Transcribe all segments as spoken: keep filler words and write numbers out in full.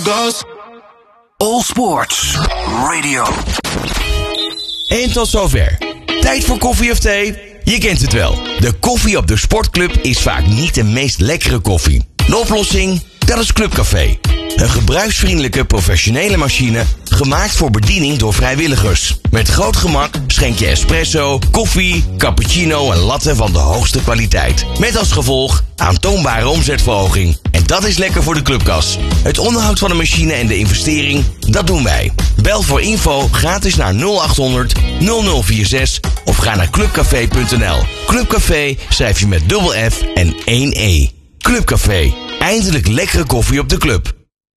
Goes. All Sports Radio. En tot zover. Tijd voor koffie of thee? Je kent het wel. De koffie op de sportclub is vaak niet de meest lekkere koffie. De oplossing? Dat is Clubcafé. Een gebruiksvriendelijke professionele machine gemaakt voor bediening door vrijwilligers. Met groot gemak schenk je espresso, koffie, cappuccino en latte van de hoogste kwaliteit. Met als gevolg aantoonbare omzetverhoging. En dat is lekker voor de clubkas. Het onderhoud van de machine en de investering, dat doen wij. Bel voor info gratis naar nul acht honderd nul nul vier zes of ga naar clubcafé punt n l. Clubcafé schrijf je met dubbel F en één E. Clubcafé. Eindelijk lekkere koffie op de club.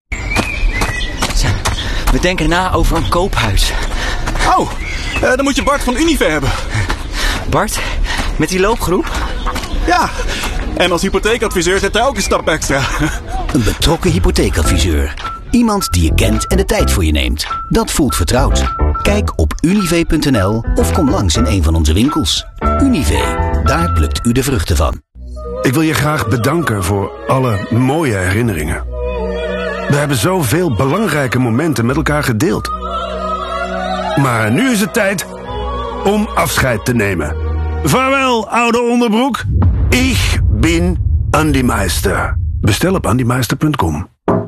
We denken na over een koophuis. Oh, uh, dan moet je Bart van Unive hebben. Bart, met die loopgroep? Ja, en als hypotheekadviseur zet hij ook een stap extra. Een betrokken hypotheekadviseur. Iemand die je kent en de tijd voor je neemt. Dat voelt vertrouwd. Kijk op unive punt n l of kom langs in een van onze winkels. Unive, daar plukt u de vruchten van. Ik wil je graag bedanken voor alle mooie herinneringen. We hebben zoveel belangrijke momenten met elkaar gedeeld. Maar nu is het tijd om afscheid te nemen. Vaarwel, oude onderbroek. Ik ben Andy Meister. Bestel op andy meister punt com.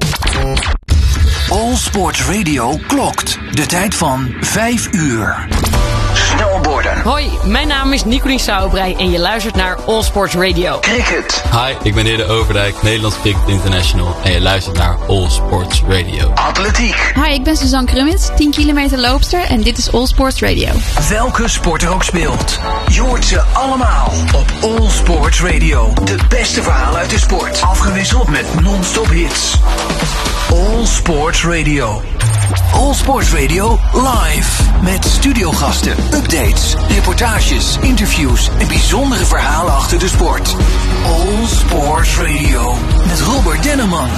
All Sports Radio klokt. De tijd van vijf uur. Snowboarden. Hoi, mijn naam is Nicolien Sauerbrei en je luistert naar All Sports Radio. Cricket. Hi, ik ben Hidde Overdijk, Nederlands Cricket International en je luistert naar All Sports Radio. Atletiek. Hi, ik ben Suzanne Krummet, tien kilometer loopster en dit is All Sports Radio. Welke sport er ook speelt, je hoort ze allemaal op All Sports Radio. De beste verhalen uit de sport, afgewisseld met non-stop hits. All Sports Radio. All Sports Radio live. Met studiogasten, updates, reportages, interviews en bijzondere verhalen achter de sport. All Sports Radio. Met Robert Denneman.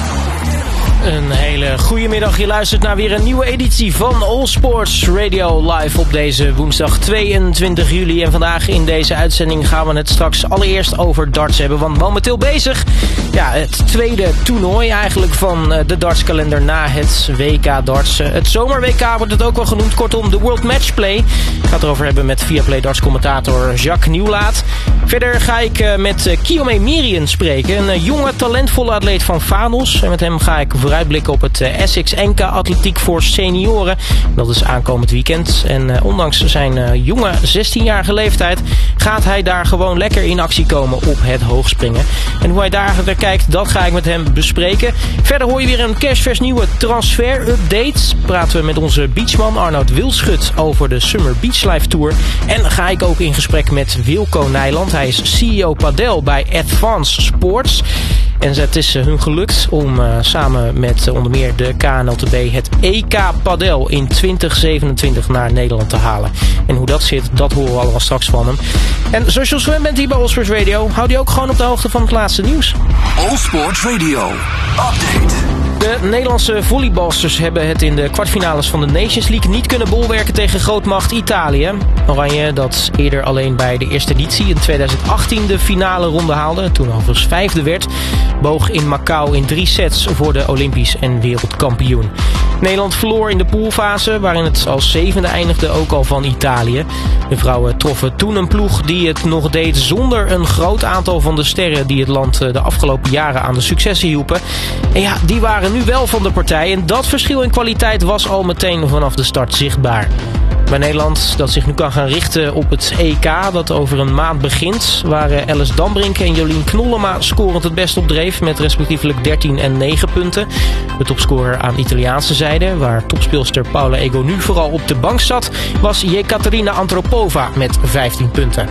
Een hele goede middag. Je luistert naar weer een nieuwe editie van All Sports Radio live op deze woensdag tweeëntwintig juli. En vandaag in deze uitzending gaan we het straks allereerst over darts hebben. Want momenteel bezig, ja, het tweede toernooi eigenlijk van de dartskalender na het W K darts. Het zomer-W K wordt het ook wel genoemd. Kortom, de World Matchplay. Ik ga het erover hebben met Viaplay darts commentator Jacques Nieuwlaat. Verder ga ik met Kiyomi Mirian spreken. Een jonge, talentvolle atleet van Vanos. En met hem ga ik vooruitblikken op het Essex N K Atletiek voor senioren. Dat is aankomend weekend. En uh, ondanks zijn uh, jonge zestienjarige leeftijd gaat hij daar gewoon lekker in actie komen op het hoogspringen. En hoe hij daar naar kijkt, dat ga ik met hem bespreken. Verder hoor je weer een kerstvers nieuwe transfer-update. Praten we met onze beachman Arnoud Wilschut over de Summer Beach Life Tour. En ga ik ook in gesprek met Wilco Nijland. Hij is C E O padel bij Advance Sports. En het is hun gelukt om uh, samen met uh, onder meer de K N L T B het E K Padel in twintig zevenentwintig naar Nederland te halen. En hoe dat zit, dat horen we allemaal straks van hem. En zoals je al gewend bent hier bij All Sports Radio, houd je ook gewoon op de hoogte van het laatste nieuws. All Sports Radio Update. De Nederlandse volleybalsters hebben het in de kwartfinales van de Nations League niet kunnen bolwerken tegen grootmacht Italië. Oranje, dat eerder alleen bij de eerste editie in tweeduizend achttien de finale ronde haalde, toen overigens vijfde werd, boog in Macau in drie sets voor de Olympisch en wereldkampioen. Nederland verloor in de poolfase, waarin het als zevende eindigde, ook al van Italië. De vrouwen troffen toen een ploeg die het nog deed zonder een groot aantal van de sterren die het land de afgelopen jaren aan de successen hielpen. En ja, die waren nu wel van de partij en dat verschil in kwaliteit was al meteen vanaf de start zichtbaar. Bij Nederland, dat zich nu kan gaan richten op het E K dat over een maand begint, waren Alice Dambrink en Jolien Knollema scorend het best opdreef met respectievelijk dertien en negen punten. De topscorer aan Italiaanse zijde, waar topspeelster Paula Egonu vooral op de bank zat, was Jekaterina Antropova met vijftien punten.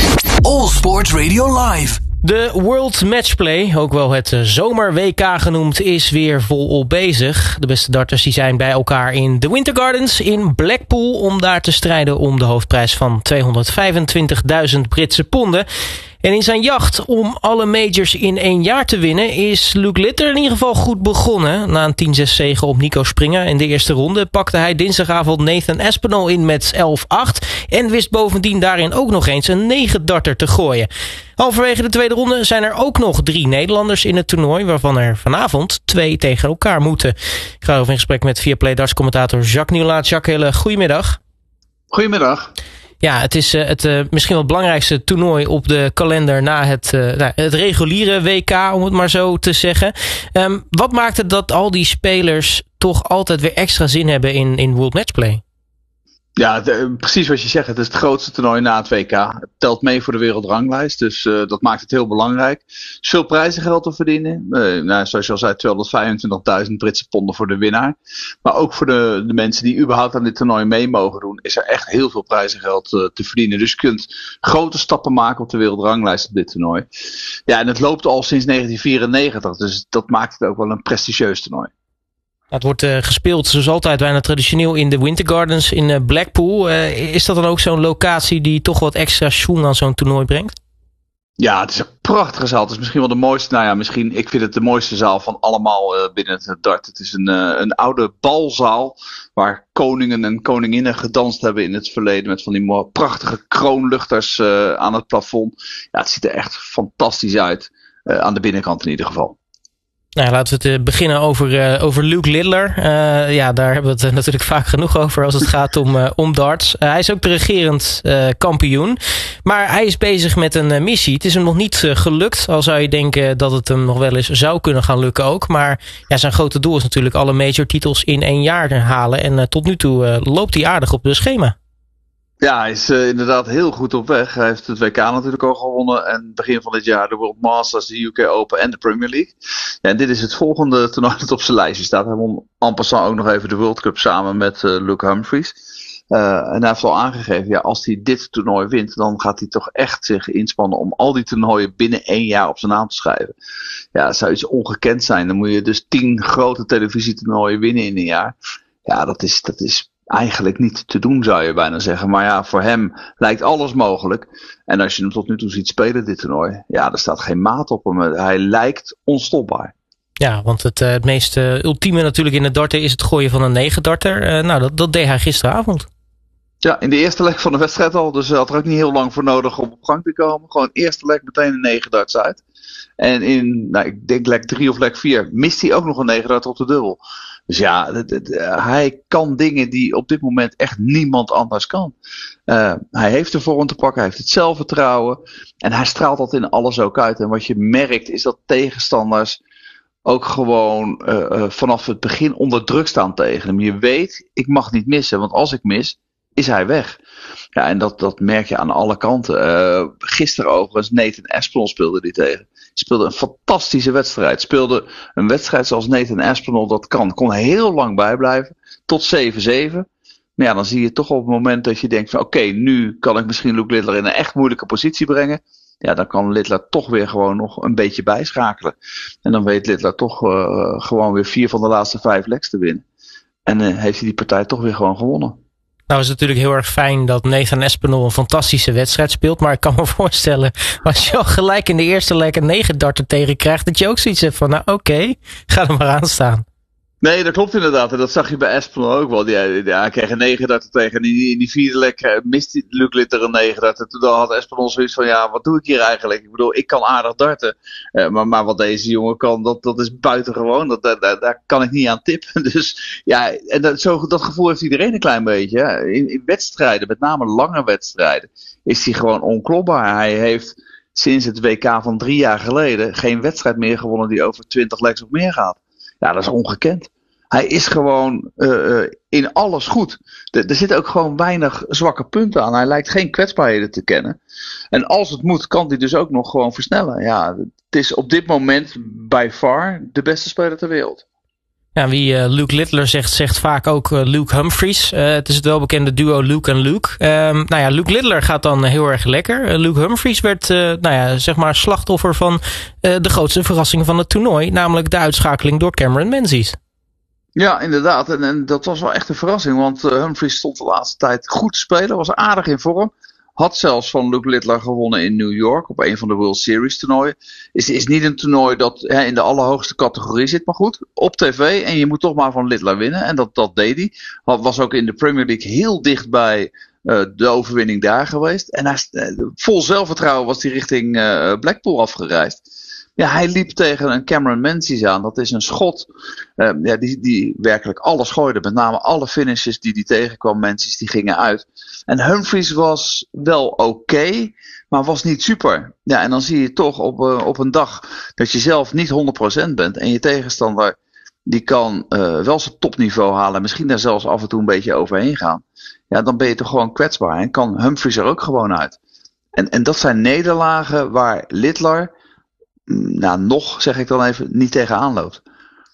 All Sports Radio Live. De World Matchplay, ook wel het zomer-W K genoemd, is weer volop bezig. De beste darters die zijn bij elkaar in de Winter Gardens in Blackpool om daar te strijden om de hoofdprijs van tweehonderdvijfentwintigduizend Britse ponden. En in zijn jacht om alle majors in één jaar te winnen is Luke Littler in ieder geval goed begonnen. Na een tien zes zege op Nico Springer in de eerste ronde pakte hij dinsdagavond Nathan Aspinall in met elf acht. En wist bovendien daarin ook nog eens een negen darter te gooien. Halverwege de tweede ronde zijn er ook nog drie Nederlanders in het toernooi, waarvan er vanavond twee tegen elkaar moeten. Ik ga over in gesprek met Viaplay darts commentator Jacques Nieuwlaat. Jacques, hele goedemiddag. Goedemiddag. Ja, het is uh, het uh, misschien wel het belangrijkste toernooi op de kalender na het, uh, nou, het reguliere W K, om het maar zo te zeggen. Um, wat maakt het dat al die spelers toch altijd weer extra zin hebben in, in World Matchplay? Ja, de, precies wat je zegt. Het is het grootste toernooi na het W K. Het telt mee voor de wereldranglijst. Dus uh, dat maakt het heel belangrijk. Er is veel prijzengeld te verdienen. Uh, nou, zoals je al zei, tweehonderdvijfentwintigduizend Britse ponden voor de winnaar. Maar ook voor de, de mensen die überhaupt aan dit toernooi mee mogen doen, is er echt heel veel prijzengeld uh, te verdienen. Dus je kunt grote stappen maken op de wereldranglijst op dit toernooi. Ja, en het loopt al sinds negentien vierennegentig. Dus dat maakt het ook wel een prestigieus toernooi. Het wordt uh, gespeeld zoals altijd bijna traditioneel in de Winter Gardens in uh, Blackpool. Uh, is dat dan ook zo'n locatie die toch wat extra schoen aan zo'n toernooi brengt? Ja, het is een prachtige zaal. Het is misschien wel de mooiste, nou ja, misschien, ik vind het de mooiste zaal van allemaal uh, binnen het dart. Het is een, uh, een oude balzaal waar koningen en koninginnen gedanst hebben in het verleden met van die mooie, prachtige kroonluchters uh, aan het plafond. Ja, het ziet er echt fantastisch uit, uh, aan de binnenkant in ieder geval. Nou, laten we het beginnen over, uh, over Luke Littler. Uh, ja, daar hebben we het natuurlijk vaak genoeg over als het gaat om, uh, om darts. Uh, hij is ook de regerend uh, kampioen. Maar hij is bezig met een uh, missie. Het is hem nog niet uh, gelukt. Al zou je denken dat het hem nog wel eens zou kunnen gaan lukken ook. Maar ja, zijn grote doel is natuurlijk alle major titels in één jaar halen. En uh, tot nu toe uh, loopt hij aardig op het schema. Ja, hij is uh, inderdaad heel goed op weg. Hij heeft het W K natuurlijk al gewonnen. En begin van dit jaar de World Masters, de U K Open en de Premier League. Ja, en dit is het volgende toernooi dat op zijn lijstje staat. Hij won en passant ook nog even de World Cup samen met uh, Luke Humphries. Uh, en hij heeft al aangegeven, ja, als hij dit toernooi wint, dan gaat hij toch echt zich inspannen om al die toernooien binnen één jaar op zijn naam te schrijven. Ja, dat zou iets ongekend zijn. Dan moet je dus tien grote televisietoernooien winnen in een jaar. Ja, dat is, dat is eigenlijk niet te doen, zou je bijna zeggen. Maar ja, voor hem lijkt alles mogelijk. En als je hem tot nu toe ziet spelen, dit toernooi, ja, er staat geen maat op hem. Hij lijkt onstopbaar. Ja, want het, uh, het meest uh, ultieme natuurlijk in het darten is het gooien van een negen darter. Uh, nou, dat, dat deed hij gisteravond. Ja, in de eerste leg van de wedstrijd al. Dus hij had er ook niet heel lang voor nodig om op gang te komen. Gewoon eerste leg meteen een negen darts uit. En in, nou, ik denk leg drie of leg vier mist hij ook nog een negen dart op de dubbel. Dus ja, het, het, uh, hij kan dingen die op dit moment echt niemand anders kan. Uh, hij heeft de vorm te pakken, hij heeft het zelfvertrouwen. En hij straalt dat in alles ook uit. En wat je merkt is dat tegenstanders ook gewoon uh, uh, vanaf het begin onder druk staan tegen hem. Je weet, ik mag niet missen, want als ik mis, is hij weg. Ja, en dat, dat merk je aan alle kanten. Uh, gisteren overigens, Nathan Aspinall speelde die tegen. Speelde een fantastische wedstrijd. Speelde een wedstrijd zoals Nathan Aspinall dat kan. Kon heel lang bijblijven. Tot zeven zeven. Maar ja, dan zie je toch op het moment dat je denkt van oké, okay, nu kan ik misschien Luke Littler in een echt moeilijke positie brengen. Ja, dan kan Littler toch weer gewoon nog een beetje bijschakelen. En dan weet Littler toch uh, gewoon weer vier van de laatste vijf legs te winnen. En uh, heeft hij die partij toch weer gewoon gewonnen. Nou is het natuurlijk heel erg fijn dat Nathan Aspinall een fantastische wedstrijd speelt. Maar ik kan me voorstellen, als je al gelijk in de eerste leg een negen darter tegen krijgt, dat je ook zoiets hebt van, nou oké, okay, ga er maar aan staan. Nee, dat klopt inderdaad. En dat zag je bij Aspinall ook wel. Die, die, hij kreeg een negen darter tegen. En in die, in die vierde leg miste Luke Littler een negen darter. Toen had Aspinall zoiets van, ja, wat doe ik hier eigenlijk? Ik bedoel, ik kan aardig darten. Uh, maar, maar wat deze jongen kan, dat, dat is buitengewoon. Dat, dat, dat, daar kan ik niet aan tippen. Dus ja, en dat, zo, dat gevoel heeft iedereen een klein beetje. In, in wedstrijden, met name lange wedstrijden, is hij gewoon onklopbaar. Hij heeft sinds het W K van drie jaar geleden geen wedstrijd meer gewonnen die over twintig legs of meer gaat. Ja, dat is ongekend. Hij is gewoon uh, in alles goed. Er, er zitten ook gewoon weinig zwakke punten aan. Hij lijkt geen kwetsbaarheden te kennen. En als het moet, kan hij dus ook nog gewoon versnellen. Ja, het is op dit moment by far de beste speler ter wereld. Ja, wie uh, Luke Littler zegt, zegt vaak ook uh, Luke Humphries. Uh, het is het welbekende duo Luke en Luke. Um, nou ja, Luke Littler gaat dan heel erg lekker. Uh, Luke Humphries werd, uh, nou ja, zeg maar slachtoffer van uh, de grootste verrassing van het toernooi. Namelijk de uitschakeling door Cameron Menzies. Ja, inderdaad. En, en dat was wel echt een verrassing. Want uh, Humphries stond de laatste tijd goed te spelen. Was aardig in vorm. Had zelfs van Luke Littler gewonnen in New York op een van de World Series toernooien. Is, is niet een toernooi dat hè, in de allerhoogste categorie zit, maar goed. Op tv en je moet toch maar van Littler winnen. En dat, dat deed hij. Had, was ook in de Premier League heel dicht bij uh, de overwinning daar geweest. En hij, uh, vol zelfvertrouwen was hij richting uh, Blackpool afgereisd. Ja, hij liep tegen een Cameron Menzies aan. Dat is een schot uh, ja, die, die werkelijk alles gooide. Met name alle finishes die hij tegenkwam, Menzies, die gingen uit. En Humphries was wel oké, okay, maar was niet super. Ja, en dan zie je toch op, uh, op een dag dat je zelf niet honderd procent bent. En je tegenstander die kan uh, wel zijn topniveau halen. Misschien daar zelfs af en toe een beetje overheen gaan. Ja, dan ben je toch gewoon kwetsbaar. En kan Humphries er ook gewoon uit. En, en dat zijn nederlagen waar Littler... Nou, nog, zeg ik dan even, niet tegenaan loopt.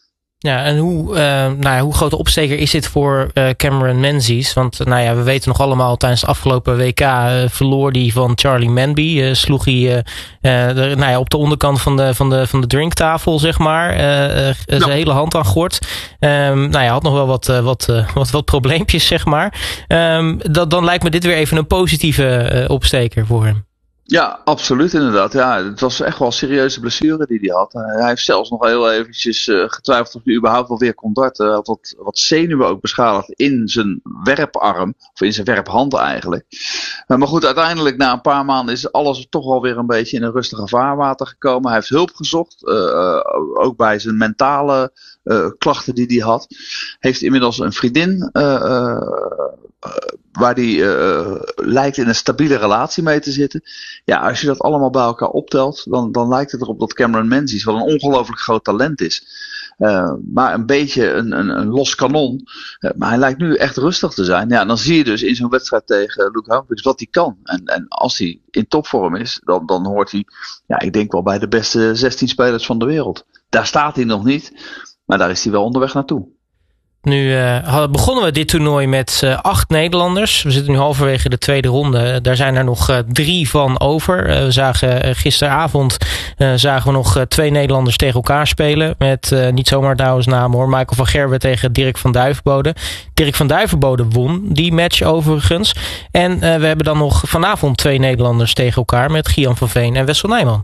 Ja, en hoe, uh, nou ja, hoe grote opsteker is dit voor uh, Cameron Menzies? Want nou ja, we weten nog allemaal, tijdens het afgelopen W K uh, verloor hij van Charlie Manby. Uh, sloeg hij uh, uh, de, nou ja, op de onderkant van de, van de, van de drinktafel, zeg maar. Uh, uh, zijn ja. hele hand aan gort. Um, nou ja, had nog wel wat, uh, wat, uh, wat, wat probleempjes, zeg maar. Um, dat, dan lijkt me dit weer even een positieve uh, opsteker voor hem. Ja, absoluut inderdaad. Ja, het was echt wel een serieuze blessure die hij had. Uh, hij heeft zelfs nog heel eventjes uh, getwijfeld of hij überhaupt wel weer kon darten. Hij had wat, wat zenuwen ook beschadigd in zijn werparm. Of in zijn werphand eigenlijk. Uh, maar goed, uiteindelijk na een paar maanden is alles toch wel weer een beetje in een rustige vaarwater gekomen. Hij heeft hulp gezocht. Uh, uh, ook bij zijn mentale uh, klachten die hij had. Heeft inmiddels een vriendin... Uh, uh, Uh, waar die uh, lijkt in een stabiele relatie mee te zitten. Ja, als je dat allemaal bij elkaar optelt, dan, dan lijkt het erop dat Cameron Menzies wel een ongelooflijk groot talent is. Uh, maar een beetje een, een, een los kanon. Uh, maar hij lijkt nu echt rustig te zijn. Ja, dan zie je dus in zo'n wedstrijd tegen Luke Humphries wat hij kan. En, en als hij in topvorm is, dan, dan hoort hij, ja, ik denk wel bij de beste zestien spelers van de wereld. Daar staat hij nog niet, maar daar is hij wel onderweg naartoe. Nu uh, begonnen we dit toernooi met uh, acht Nederlanders. We zitten nu halverwege de tweede ronde. Daar zijn er nog uh, drie van over. Uh, we zagen uh, gisteravond uh, zagen we nog uh, twee Nederlanders tegen elkaar spelen. Met uh, niet zomaar trouwens namen hoor. Michael van Gerwen tegen Dirk van Duivenbode. Dirk van Duivenbode won die match overigens. En uh, we hebben dan nog vanavond twee Nederlanders tegen elkaar. Met Gian van Veen en Wessel Nijman.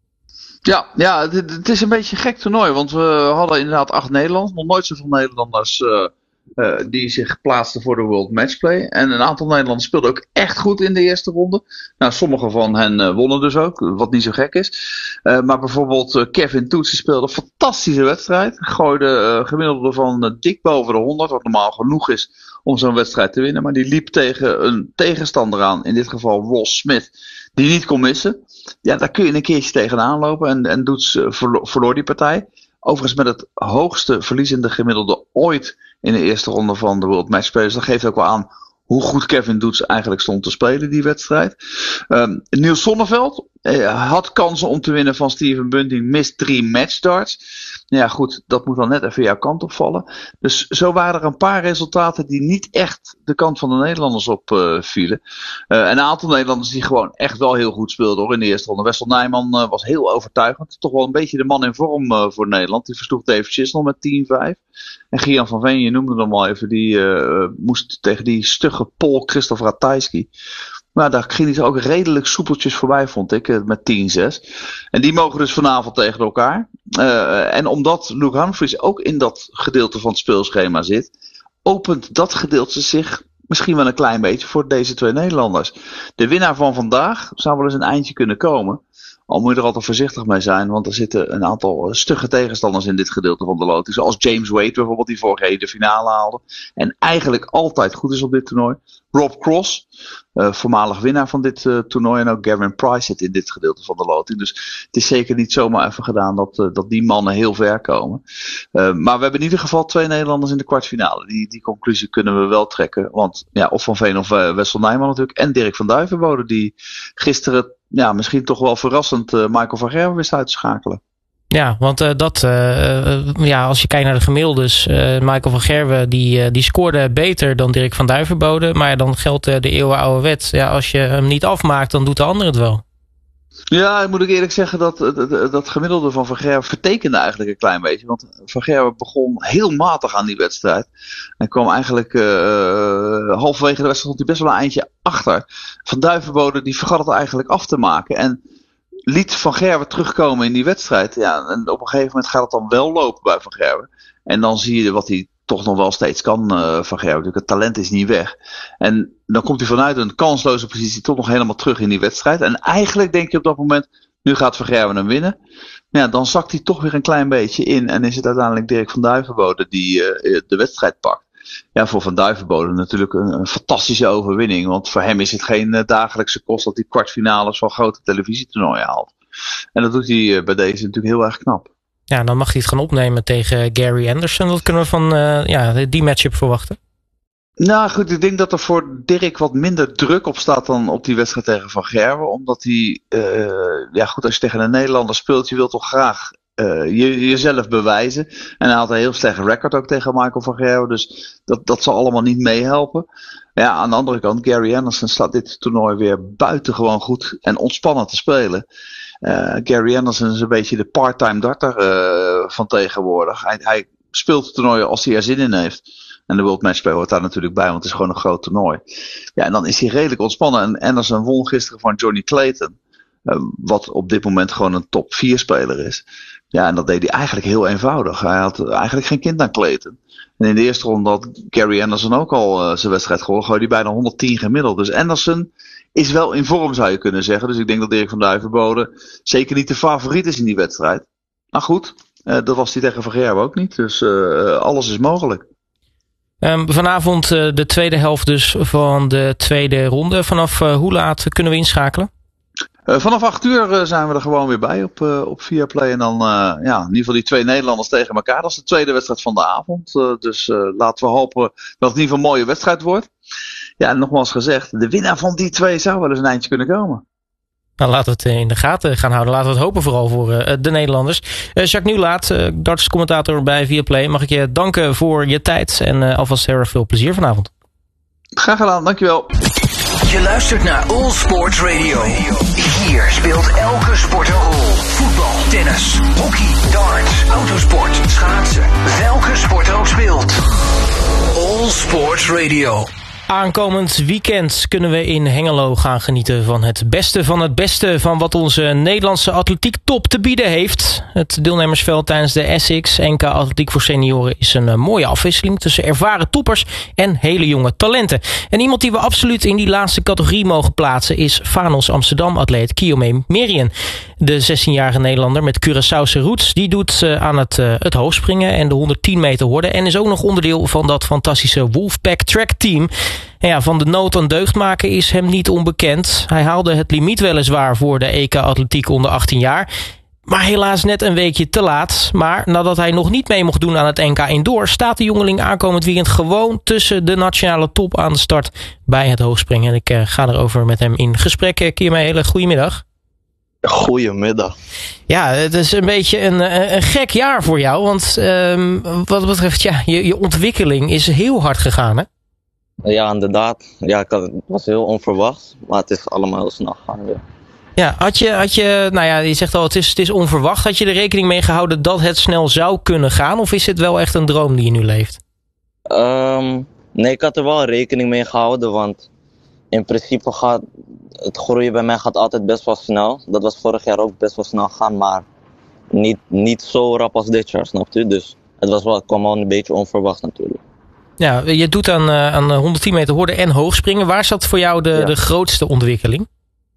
Ja, ja het, het is een beetje een gek toernooi, want we hadden inderdaad acht Nederlanders, nog nooit zoveel Nederlanders uh, uh, die zich plaatsten voor de World Matchplay. En een aantal Nederlanders speelden ook echt goed in de eerste ronde. Nou, sommige van hen uh, wonnen dus ook, wat niet zo gek is. Uh, maar bijvoorbeeld uh, Kevin Toetsen speelde een fantastische wedstrijd. Gooide uh, gemiddelde van uh, dik boven de honderd, wat normaal genoeg is om zo'n wedstrijd te winnen. Maar die liep tegen een tegenstander aan, in dit geval Ross Smith, die niet kon missen. Ja, daar kun je een keertje tegenaan lopen. En, en Doets uh, verlo- verloor die partij. Overigens met het hoogste verliezende gemiddelde ooit in de eerste ronde van de World Matchplay. Dus dat geeft ook wel aan hoe goed Kevin Doets eigenlijk stond te spelen die wedstrijd. Um, Niels Sonneveld uh, had kansen om te winnen van Steven Bunting. Mist drie matchdarts. Ja goed, dat moet dan net even jouw kant opvallen. Dus zo waren er een paar resultaten die niet echt de kant van de Nederlanders op uh, vielen. Uh, en een aantal Nederlanders die gewoon echt wel heel goed speelden hoor in de eerste ronde. Wessel Nijman uh, was heel overtuigend. Toch wel een beetje de man in vorm uh, voor Nederland. Die versloeg Dave Chisnell met tien vijf. En Gian van Veen, je noemde hem al even, die uh, moest tegen die stugge Pool Christoph Ratajski. Maar daar ging hij ook redelijk soepeltjes voorbij, vond ik, met tien zes. En die mogen dus vanavond tegen elkaar. Uh, en omdat Luke Humphries ook in dat gedeelte van het speelschema zit, opent dat gedeelte zich misschien wel een klein beetje voor deze twee Nederlanders. De winnaar van vandaag zou wel eens een eindje kunnen komen. Al moet je er altijd voorzichtig mee zijn, want er zitten een aantal stugge tegenstanders in dit gedeelte van de loting. Zoals James Wade bijvoorbeeld, die vorige keer de finale haalde. En eigenlijk altijd goed is op dit toernooi. Rob Cross, uh, voormalig winnaar van dit uh, toernooi. En ook Gavin Price zit in dit gedeelte van de loting. Dus het is zeker niet zomaar even gedaan dat, uh, dat die mannen heel ver komen. Uh, maar we hebben in ieder geval twee Nederlanders in de kwartfinale. Die, die conclusie kunnen we wel trekken. Want ja, of Van Veen of uh, Wessel Nijman natuurlijk. En Dirk van Duivenbode, die gisteren ja, misschien toch wel verrassend uh, Michael van Gerwen wist uit te schakelen. Ja, want uh, dat, uh, uh, ja, als je kijkt naar de gemiddeldes, uh, Michael van Gerwen die, uh, die scoorde beter dan Dirk van Duivenbode. Maar dan geldt uh, de eeuwenoude wet. Ja, als je hem niet afmaakt, dan doet de ander het wel. Ja, moet ik eerlijk zeggen dat dat, dat gemiddelde van Van Gerwen vertekende eigenlijk een klein beetje. Want Van Gerwen begon heel matig aan die wedstrijd. En kwam eigenlijk uh, halverwege de wedstrijd stond hij best wel een eindje achter. Van Duivenbode die vergat het eigenlijk af te maken. En liet Van Gerwen terugkomen in die wedstrijd. Ja, en op een gegeven moment gaat het dan wel lopen bij Van Gerwen. En dan zie je wat hij toch nog wel steeds kan, uh, Van Gerwen. Het talent is niet weg. En dan komt hij vanuit een kansloze positie toch nog helemaal terug in die wedstrijd. En eigenlijk denk je op dat moment, nu gaat Van Gerwen hem winnen. Maar ja, dan zakt hij toch weer een klein beetje in. En is het uiteindelijk Dirk van Duivenbode die uh, de wedstrijd pakt. Ja, voor Van Duivenbode natuurlijk een, een fantastische overwinning. Want voor hem is het geen uh, dagelijkse kost dat hij kwartfinales van grote televisietoernooien haalt. En dat doet hij uh, bij deze natuurlijk heel erg knap. Ja, dan mag hij het gaan opnemen tegen Gary Anderson. Wat kunnen we van uh, ja, die matchup verwachten? Nou goed, ik denk dat er voor Dirk wat minder druk op staat dan op die wedstrijd tegen Van Gerwen. Omdat hij, uh, ja goed, als je tegen een Nederlander speelt, je wilt toch graag uh, je, jezelf bewijzen. En hij had een heel slecht record ook tegen Michael van Gerwen. Dus dat, dat zal allemaal niet meehelpen. Ja, aan de andere kant, Gary Anderson staat dit toernooi weer buitengewoon goed en ontspannen te spelen. Uh, Gary Anderson is een beetje de part-time darter uh, van tegenwoordig. Hij, hij speelt het toernooi als hij er zin in heeft. En de World Matchplay hoort daar natuurlijk bij, want het is gewoon een groot toernooi. Ja, en dan is hij redelijk ontspannen. En Anderson won gisteren van Johnny Clayton. Uh, wat op dit moment gewoon een top vier speler is. Ja, en dat deed hij eigenlijk heel eenvoudig. Hij had eigenlijk geen kind aan Clayton. En in de eerste ronde had Gary Anderson ook al uh, zijn wedstrijd gewonnen. Gooide hij bijna honderdtien gemiddeld. Dus Anderson is wel in vorm, zou je kunnen zeggen. Dus ik denk dat Dirk van Duivenbode zeker niet de favoriet is in die wedstrijd. Maar goed, uh, dat was hij tegen Van Gerwen ook niet. Dus uh, alles is mogelijk. Um, vanavond uh, de tweede helft dus van de tweede ronde. Vanaf uh, hoe laat kunnen we inschakelen? Uh, vanaf acht uur uh, zijn we er gewoon weer bij op, uh, op Viaplay. En dan uh, ja, in ieder geval die twee Nederlanders tegen elkaar. Dat is de tweede wedstrijd van de avond. Uh, dus uh, laten we hopen dat het in ieder geval een mooie wedstrijd wordt. Ja, en nogmaals gezegd, de winnaar van die twee zou wel eens een eindje kunnen komen. Nou, laten we het in de gaten gaan houden. Laten we het hopen vooral voor uh, de Nederlanders. Uh, Jacques Nieuwlaat, uh, darts-commentator bij Viaplay. Mag ik je danken voor je tijd en uh, alvast heel erg veel plezier vanavond. Graag gedaan, dankjewel. Je luistert naar All Sports Radio. Hier speelt elke sport een rol. Voetbal, tennis, hockey, darts, autosport, schaatsen. Welke sport er ook speelt. All Sports Radio. Aankomend weekend kunnen we in Hengelo gaan genieten van het beste van het beste van wat onze Nederlandse atletiek top te bieden heeft. Het deelnemersveld tijdens de S X N K Atletiek voor Senioren is een mooie afwisseling tussen ervaren toppers en hele jonge talenten. En iemand die we absoluut in die laatste categorie mogen plaatsen is Vanos Amsterdam-atleet Kiyomi Merian. De zestienjarige Nederlander met Curaçaose roots, die doet uh, aan het, uh, het hoogspringen en de honderdtien meter horde en is ook nog onderdeel van dat fantastische Wolfpack Track Team. En ja, van de nood aan deugd maken is hem niet onbekend. Hij haalde het limiet weliswaar voor de E K Atletiek onder achttien jaar. Maar helaas net een weekje te laat. Maar nadat hij nog niet mee mocht doen aan het N K Indoor, staat de jongeling aankomend weekend gewoon tussen de nationale top aan de start bij het hoogspringen. En ik uh, ga erover met hem in gesprek. Kiyomi, hele goedemiddag. Goedemiddag. Ja, het is een beetje een, een gek jaar voor jou. Want um, wat betreft, ja, je, je ontwikkeling is heel hard gegaan, hè? Ja, inderdaad. Ja, ik had, het was heel onverwacht, maar het is allemaal heel snel gegaan weer. Ja, had je, had je, nou ja, je zegt al, het is, het is onverwacht. Had je er rekening mee gehouden dat het snel zou kunnen gaan? Of is het wel echt een droom die je nu leeft? Um, nee, ik had er wel rekening mee gehouden, want in principe gaat het groeien bij mij gaat altijd best wel snel. Dat was vorig jaar ook best wel snel gaan, maar niet, niet zo rap als dit jaar, snapt u? Dus het, was wel, het kwam wel een beetje onverwacht natuurlijk. Ja, je doet aan, uh, aan honderdtien meter horde en hoogspringen. Waar zat voor jou de, ja. de grootste ontwikkeling?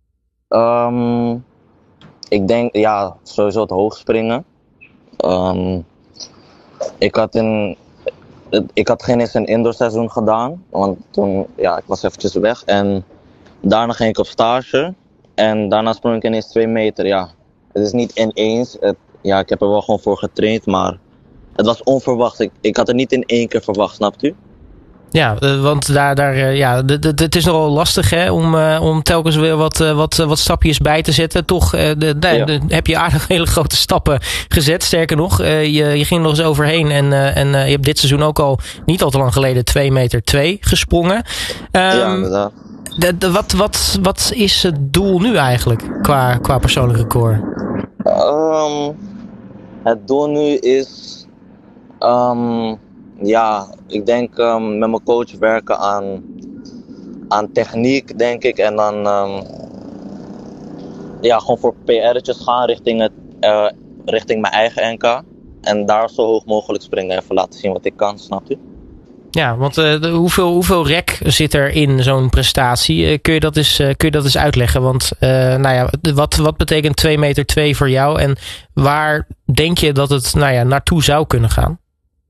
Um, ik denk, ja, sowieso het hoogspringen. Um, ik had in, ik had geen eens een indoor seizoen gedaan, want toen, ja, ik was eventjes weg. En daarna ging ik op stage en daarna sprong ik ineens twee meter, ja. Het is niet ineens, het, ja, ik heb er wel gewoon voor getraind, maar het was onverwacht. Ik, ik had het niet in één keer verwacht, snapt u? Ja, want daar, daar, ja, het is nogal lastig hè, om, uh, om telkens weer wat, uh, wat, wat stapjes bij te zetten. Toch uh, de, de, ja. de, heb je aardig hele grote stappen gezet. Sterker nog, uh, je, je ging er nog eens overheen. En, uh, en uh, je hebt dit seizoen ook al niet al te lang geleden twee meter twee gesprongen. Um, ja, inderdaad. De, de, wat, wat, wat is het doel nu eigenlijk qua, qua persoonlijk record? Um, het doel nu is... Um, ja, ik denk um, met mijn coach werken aan aan techniek, denk ik. En dan um, ja, gewoon voor P R'tjes gaan richting, het, uh, richting mijn eigen N K. En daar zo hoog mogelijk springen en even laten zien wat ik kan, snapt u? Ja, want uh, de, hoeveel, hoeveel rek zit er in zo'n prestatie? Uh, kun, je dat eens, uh, kun je dat eens uitleggen? Want uh, nou ja, wat, wat betekent twee meter twee voor jou? En waar denk je dat het nou ja, naartoe zou kunnen gaan?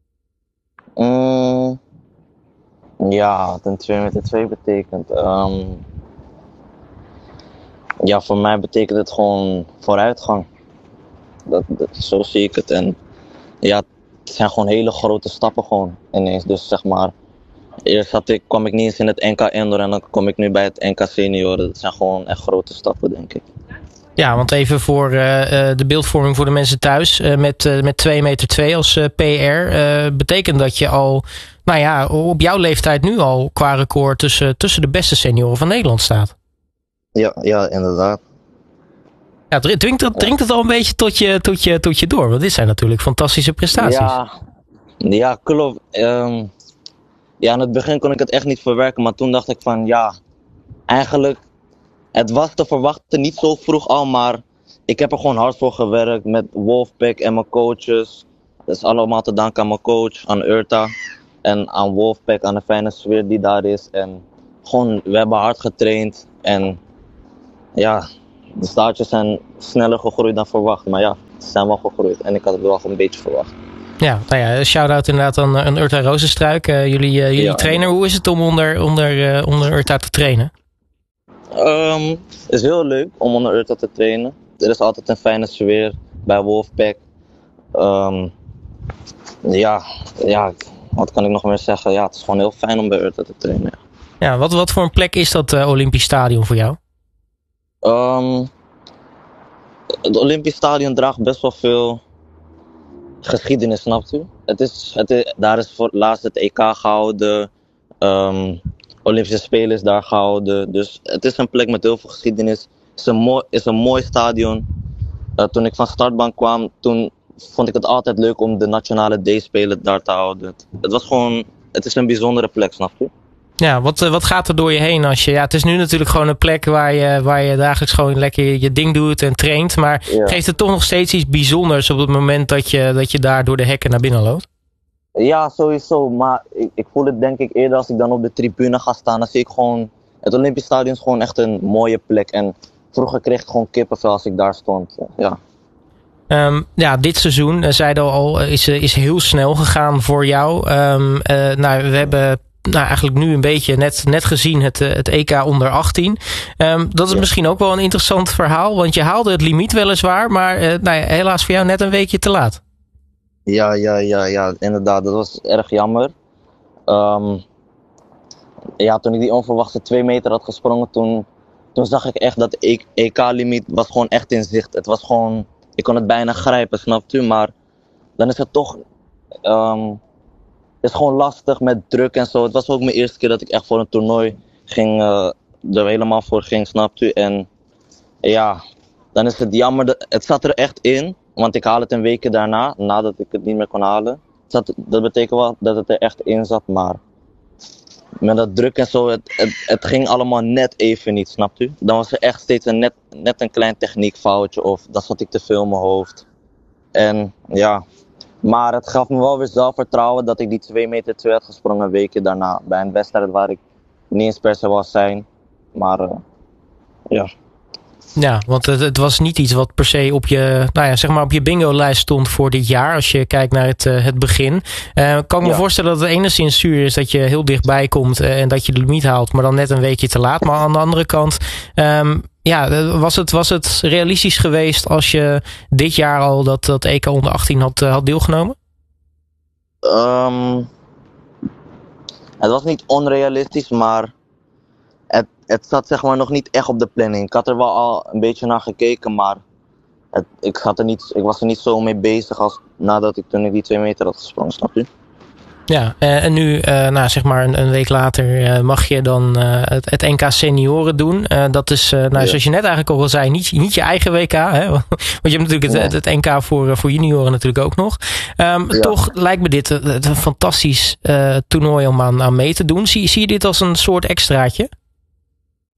Mm, ja, wat een twee meter twee betekent. Um, ja, voor mij betekent het gewoon vooruitgang. Dat, dat, zo zie ik het. En ja, het zijn gewoon hele grote stappen gewoon ineens. Dus zeg maar, eerst had ik, kwam ik niet eens in het N K Indoor en dan kom ik nu bij het N K Senioren. Dat zijn gewoon echt grote stappen, denk ik. Ja, want even voor uh, de beeldvorming voor de mensen thuis. Uh, met, uh, met twee meter twee als uh, P R. Uh, betekent dat je al, nou ja, op jouw leeftijd nu al qua record tussen, tussen de beste senioren van Nederland staat. Ja, ja, inderdaad. Ja, dringt het, dringt het al een beetje tot je, tot, je, tot je door? Want dit zijn natuurlijk fantastische prestaties. Ja, ja klopt. Um, ja, in het begin kon ik het echt niet verwerken. Maar toen dacht ik van ja, eigenlijk, het was te verwachten, niet zo vroeg al. Maar ik heb er gewoon hard voor gewerkt met Wolfpack en mijn coaches. Dat is allemaal te danken aan mijn coach, aan Urta. En aan Wolfpack, aan de fijne sfeer die daar is. En gewoon, we hebben hard getraind. En ja, de staartjes zijn sneller gegroeid dan verwacht. Maar ja, ze zijn wel gegroeid. En ik had het wel een beetje verwacht. Ja, nou ja, shout-out inderdaad aan, aan Urta Rozenstruik. Uh, jullie uh, jullie ja, trainer, hoe is het om onder, onder, uh, onder Urta te trainen? Um, het is heel leuk om onder Urta te trainen. Er is altijd een fijne sfeer bij Wolfpack. Um, ja, ja, wat kan ik nog meer zeggen? Ja, het is gewoon heel fijn om bij Urta te trainen. Ja, wat, wat voor een plek is dat uh, Olympisch Stadion voor jou? Um, het Olympisch Stadion draagt best wel veel geschiedenis, snapt u? Het is, het is, daar is voor het laatst het E K gehouden, um, Olympische Spelen is daar gehouden. Dus het is een plek met heel veel geschiedenis. Het is een mooi, is een mooi stadion. Uh, toen ik van startbank kwam, toen vond ik het altijd leuk om de nationale D-spelen daar te houden. Het was gewoon, het is een bijzondere plek, snap je? Ja, wat, wat gaat er door je heen als je... Ja, het is nu natuurlijk gewoon een plek waar je, waar je dagelijks gewoon lekker je, je ding doet en traint. Maar ja, geeft het toch nog steeds iets bijzonders op het moment dat je, dat je daar door de hekken naar binnen loopt? Ja, sowieso. Maar ik, ik voel het denk ik eerder als ik dan op de tribune ga staan. Dan zie ik gewoon... Het Olympisch Stadion is gewoon echt een mooie plek. En vroeger kreeg ik gewoon kippenvel als ik daar stond. Ja. Um, ja, dit seizoen, uh, zeiden we al, is, is heel snel gegaan voor jou. Um, uh, nou, we hebben... Nou, eigenlijk nu een beetje net, net gezien het, het E K onder achttien. Um, dat is ja. misschien ook wel een interessant verhaal. Want je haalde het limiet weliswaar. Maar uh, nou ja, helaas voor jou net een weekje te laat. Ja, ja, ja, ja, inderdaad. Dat was erg jammer. Um, ja, toen ik die onverwachte twee meter had gesprongen. Toen, toen zag ik echt dat het E K-limiet was gewoon echt in zicht. Het was gewoon... Ik kon het bijna grijpen, snapt u? Maar dan is het toch... Um, Het is gewoon lastig met druk en zo. Het was ook mijn eerste keer dat ik echt voor een toernooi ging, uh, er helemaal voor ging, snapt u? En ja, dan is het jammer. Dat, het zat er echt in, want ik haal het een week daarna, nadat ik het niet meer kon halen. Het zat, dat betekent wel dat het er echt in zat, maar met dat druk en zo, het, het, het ging allemaal net even niet, snapt u? Dan was er echt steeds een net, net een klein techniekfoutje of dat zat ik te veel in mijn hoofd. En ja... Maar het gaf me wel weer zelfvertrouwen dat ik die twee meter twee had gesprongen een weekje daarna. Bij een wedstrijd waar ik niet eens per se was zijn. Maar uh, ja. Ja, want het, het was niet iets wat per se op je, nou ja, zeg maar op je bingo-lijst stond voor dit jaar. Als je kijkt naar het, uh, het begin. Uh, kan ik me ja. voorstellen dat het enigszins zuur is dat je heel dichtbij komt. Uh, en dat je de limiet haalt, maar dan net een weekje te laat. Maar aan de andere kant... Um, Ja, was het, was het realistisch geweest als je dit jaar al dat, dat E K onder achttien had, had deelgenomen? Um, het was niet onrealistisch, maar het, het zat zeg maar nog niet echt op de planning. Ik had er wel al een beetje naar gekeken, maar het, ik, had er niet, ik was er niet zo mee bezig als nadat ik toen ik die twee meter had gesprongen, snap je? Ja, uh, en nu, uh, nou, zeg maar een, een week later uh, mag je dan uh, het, het N K Senioren doen. Uh, dat is, uh, nou, ja. zoals je net eigenlijk al zei, niet, niet je eigen W K. Hè? Want je hebt natuurlijk het, het, het N K voor, voor junioren natuurlijk ook nog. Um, ja. Toch lijkt me dit een, een fantastisch uh, toernooi om aan, aan mee te doen. Zie, zie je dit als een soort extraatje?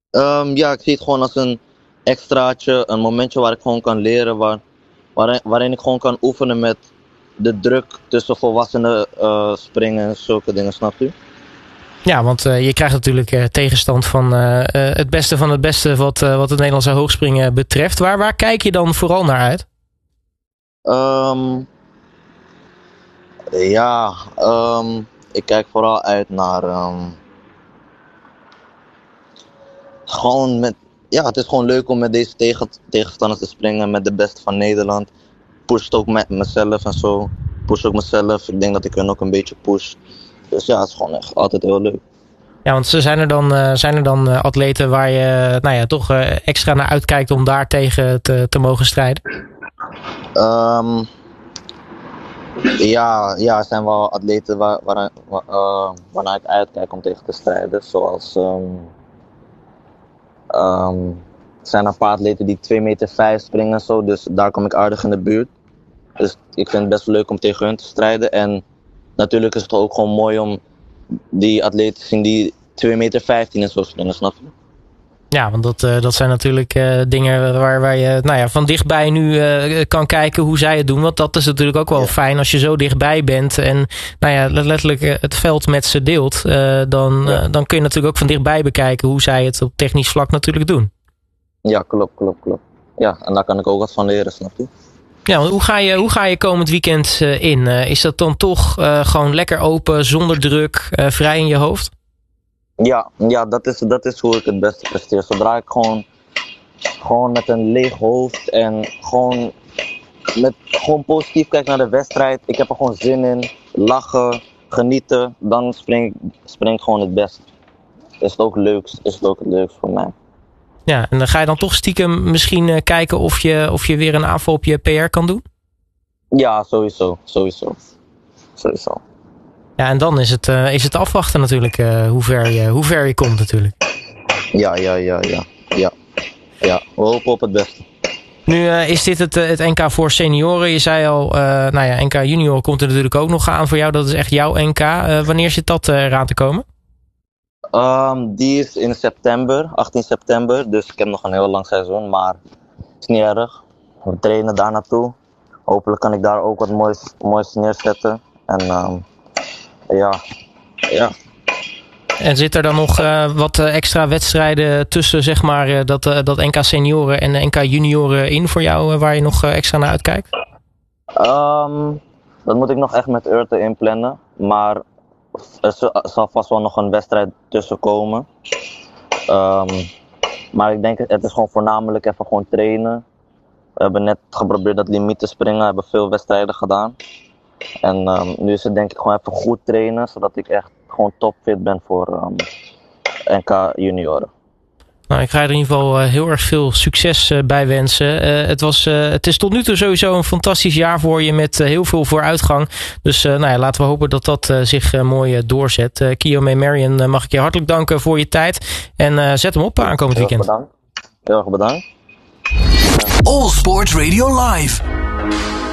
Um, ja, ik zie het gewoon als een extraatje, een momentje waar ik gewoon kan leren, waar, waarin, waarin ik gewoon kan oefenen met de druk tussen volwassenen uh, springen en zulke dingen, snap je? Ja, want uh, je krijgt natuurlijk uh, tegenstand van uh, uh, het beste van het beste wat, uh, wat het Nederlandse hoogspringen betreft. Waar, waar kijk je dan vooral naar uit? Um, ja, um, ik kijk vooral uit naar um, gewoon met, ja, het is gewoon leuk om met deze tegen, tegenstanders te springen, met de beste van Nederland. Pusht ook met mezelf en zo. Push ook mezelf. Ik denk dat ik hun ook een beetje push. Dus ja, het is gewoon echt altijd heel leuk. Ja, want zijn er dan, uh, zijn er dan uh, atleten waar je nou ja, toch uh, extra naar uitkijkt om daar tegen te, te mogen strijden? Um, ja, ja, er zijn wel atleten waar, waar, waar, uh, waarnaar ik uitkijk om tegen te strijden. Zoals um, um, er zijn een paar atleten die twee meter vijf springen en zo. Dus daar kom ik aardig in de buurt. Dus ik vind het best leuk om tegen hun te strijden. En natuurlijk is het ook gewoon mooi om die atleten te zien die twee meter vijftien en zo springen, snap je? Ja, want dat, uh, dat zijn natuurlijk uh, dingen waar, waar je nou ja, van dichtbij nu uh, kan kijken hoe zij het doen. Want dat is natuurlijk ook wel ja. fijn als je zo dichtbij bent en nou ja, letterlijk uh, het veld met ze deelt. Uh, dan, ja. uh, dan kun je natuurlijk ook van dichtbij bekijken hoe zij het op technisch vlak natuurlijk doen. Ja, klopt, klopt, klopt. Ja, en daar kan ik ook wat van leren, snap je? Ja, want hoe ga je, hoe ga je komend weekend uh, in? Uh, is dat dan toch uh, gewoon lekker open, zonder druk, uh, vrij in je hoofd? Ja, ja dat, is, dat is hoe ik het beste presteer. Zodra ik gewoon, gewoon met een leeg hoofd en gewoon, met, gewoon positief kijk naar de wedstrijd. Ik heb er gewoon zin in, lachen, genieten. Dan spring ik, spring ik gewoon het best. Is het ook leukst, is het ook het leukst voor mij. Ja, en dan ga je dan toch stiekem misschien uh, kijken of je, of je weer een aanval op je P R kan doen? Ja, sowieso, sowieso, sowieso. Ja, en dan is het, uh, is het afwachten natuurlijk uh, hoe, ver je, hoe ver je komt natuurlijk. Ja, ja, ja, ja, ja. Ja, we hopen op het beste. Nu uh, is dit het, het N K voor senioren. Je zei al, uh, nou ja, N K junior komt er natuurlijk ook nog aan voor jou. Dat is echt jouw N K. Uh, wanneer zit dat uh, eraan te komen? Um, die is in september, achttien september. Dus ik heb nog een heel lang seizoen, maar het is niet erg. We trainen daar naartoe. Hopelijk kan ik daar ook wat moois, moois neerzetten. En um, ja, ja. En zit er dan nog uh, wat uh, extra wedstrijden tussen, zeg maar, uh, dat, uh, dat N K senioren en N K junioren in voor jou, uh, waar je nog uh, extra naar uitkijkt? Um, dat moet ik nog echt met Urte inplannen. Maar er zal vast wel nog een wedstrijd tussen komen. Um, maar ik denk, het is gewoon voornamelijk even gewoon trainen. We hebben net geprobeerd dat limiet te springen, we hebben veel wedstrijden gedaan. En um, nu is het denk ik gewoon even goed trainen, zodat ik echt gewoon topfit ben voor um, N K junioren. Nou, ik ga er in ieder geval uh, heel erg veel succes uh, bij wensen. Uh, het, was, uh, het is tot nu toe sowieso een fantastisch jaar voor je met uh, heel veel vooruitgang. Dus uh, nou ja, laten we hopen dat dat uh, zich uh, mooi uh, doorzet. Uh, Kiyomi Marion, uh, mag ik je hartelijk danken voor je tijd. En uh, zet hem op uh, aankomend heel weekend. Bedankt. Heel erg bedankt. All Sports Radio Live.